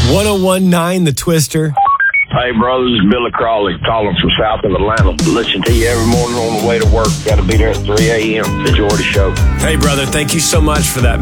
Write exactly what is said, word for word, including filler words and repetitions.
one oh one point nine The Twister. Hey, brother, this is Billy Crawley calling from south of Atlanta. Listen to you every morning on the way to work. Got to be there at three a.m. The Jordy Show. Hey, brother, thank you so much for that.